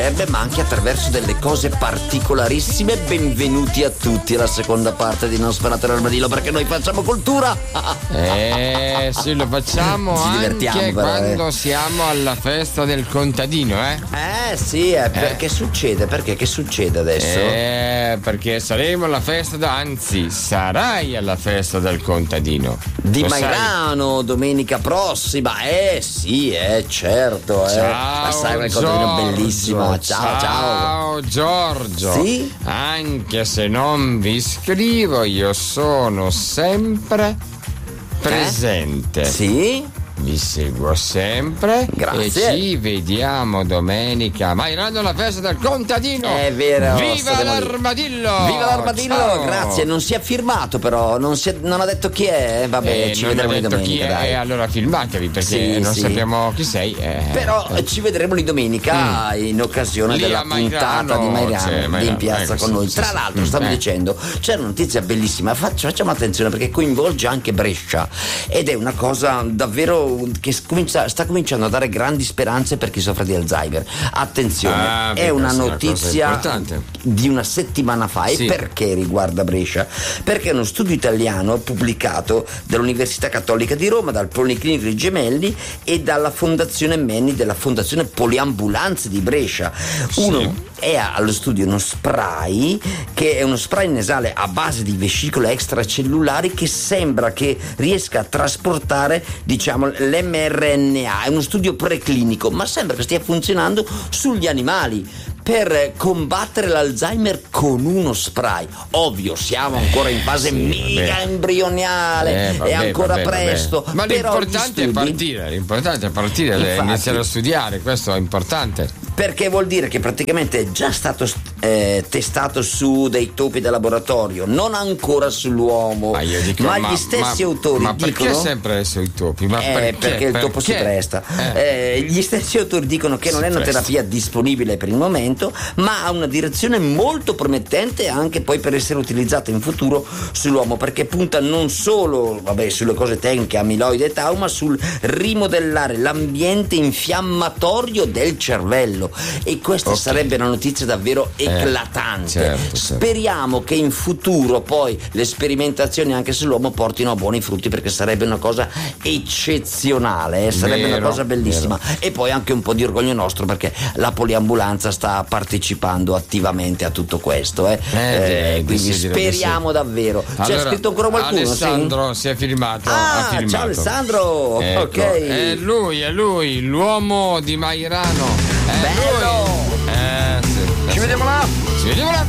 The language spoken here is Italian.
piacerebbe, ma anche attraverso delle cose particolarissime. Benvenuti a tutti alla seconda parte di Non Sparate l'Armadillo, perché noi facciamo cultura. Sì, lo facciamo Ci divertiamo, anche però, quando siamo alla festa del contadino, Sì, perché succede? Perché che succede adesso? Perché saremo alla festa anzi, sarai alla festa del contadino. Di Lo Mairano, sai? domenica prossima. Sì, certo. Ciao, Sai, una contadino bellissima. Ciao. Ciao Giorgio. Sì? Anche se non vi scrivo, io sono sempre presente. Sì? Vi seguo sempre. Grazie. E ci vediamo domenica. Mairano alla festa del contadino. È vero. Viva l'Armadillo! Viva l'Armadillo! Ciao. Grazie. Non si è firmato, però. Non ha detto chi è. Vabbè, ci non vedremo ha di detto domenica. chi è, Dai. allora filmatevi perché Sì, non sì. sappiamo chi sei. Però ci vedremo di domenica in occasione Lì della a Mairano, puntata di Mairano, cioè, lì in Mairano, piazza con noi. sì, Tra sì. l'altro, stavo dicendo, c'è una notizia bellissima. Facciamo attenzione perché coinvolge anche Brescia ed è una cosa davvero che sta cominciando a dare grandi speranze per chi soffre di Alzheimer. Attenzione, è una notizia di una settimana fa. Sì. E perché riguarda Brescia? Perché è uno studio italiano pubblicato dall'Università Cattolica di Roma, dal Policlinico dei Gemelli e dalla Fondazione Menni, della Fondazione Poliambulanze di Brescia. Uno è allo studio uno spray che è uno spray nasale a base di vescicole extracellulari che sembra che riesca a trasportare, diciamo, l'mRNA. È uno studio preclinico, ma sembra che stia funzionando sugli animali per combattere l'Alzheimer con uno spray. Ovvio, siamo ancora in fase mega embrionale, è ancora presto. Ma però l'importante è partire, Infatti. iniziare a studiare, questo è importante. Perché vuol dire che praticamente è già stato testato su dei topi da laboratorio, non ancora sull'uomo. Ma gli stessi autori ma dicono. Perché sempre sui topi? Perché il topo si presta. Gli stessi autori dicono che non è una terapia disponibile per il momento, ma ha una direzione molto promettente anche poi per essere utilizzata in futuro sull'uomo, perché punta non solo sulle cose tecniche, amiloide e tau, ma sul rimodellare l'ambiente infiammatorio del cervello. E questa sarebbe una notizia davvero eclatante. Certo. Speriamo che in futuro poi le sperimentazioni anche sull'uomo portino a buoni frutti, perché sarebbe una cosa eccezionale, sarebbe una cosa bellissima. E poi anche un po' di orgoglio nostro, perché la poliambulanza sta partecipando attivamente a tutto questo. Quindi speriamo davvero. C'è scritto ancora qualcuno? Alessandro si è firmato. Ha firmato. Ciao Alessandro. Ecco, Ok. È lui, l'uomo di Mairano. Bello. Lui. Ci vediamo là. Ci vediamo là.